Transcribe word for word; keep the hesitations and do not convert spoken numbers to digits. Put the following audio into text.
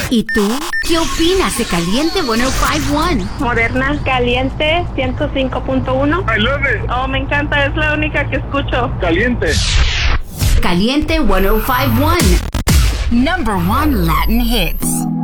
¿Y tú? ¿Qué opinas de Caliente ciento cinco punto uno? Moderna. Caliente ciento cinco punto uno. I love it. Oh, me encanta, es la única que escucho. Caliente. Caliente ciento cinco punto uno. Number one Latin hits.